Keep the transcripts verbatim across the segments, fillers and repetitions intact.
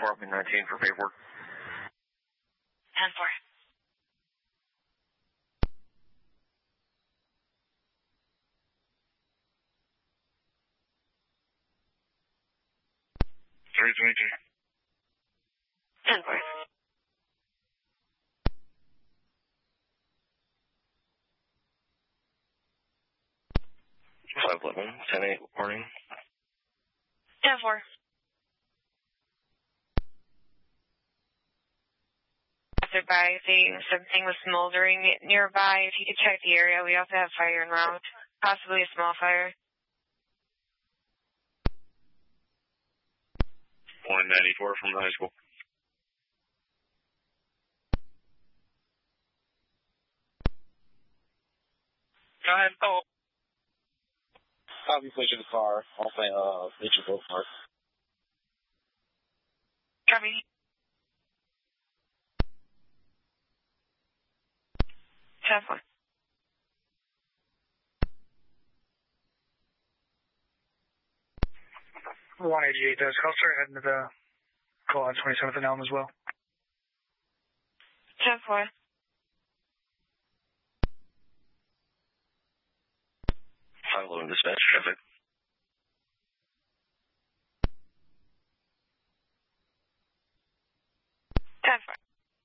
Department nineteen for paperwork. ten four. three twenty-two. ten four. five eleven, ten eight, warning. ten four. By seeing something was smoldering nearby. If you could check the area, we also have fire en route, possibly a small fire. one ninety-four from the high school. Go ahead. Oh. Copy, push in the car. I'll say, uh, Mitchell Boat Park. Copy. ten four. one eighty-eight does. I'll start heading to the call on twenty-seventh and Elm as well. ten four. five eleven dispatch traffic. ten four.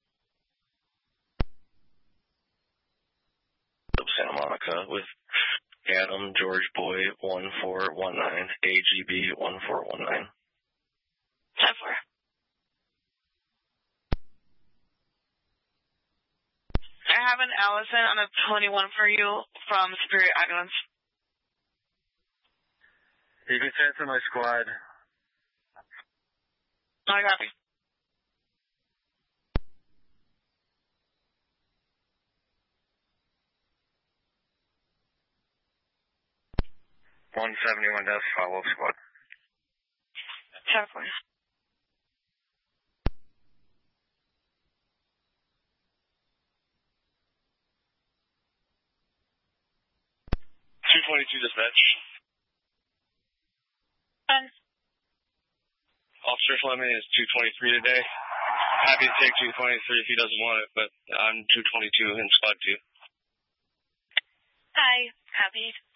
Santa Monica with Adam George Boy one four one nine, A G B one four one nine. ten four. I have an Allison on a twenty-one for you from Superior Islands. You can send it to my squad. I copy. one seventy-one does follow squad. ten four. two twenty-two dispatch. ten. Officer Fleming is two twenty-three today. Happy to take two twenty-three if he doesn't want it, but I'm two twenty-two in squad two. Hi. Copied.